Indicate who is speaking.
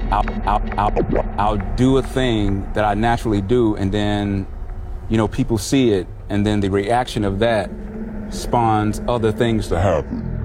Speaker 1: I'll do a thing that I naturally do, and then, people see it, and then the reaction of that spawns other things to happen.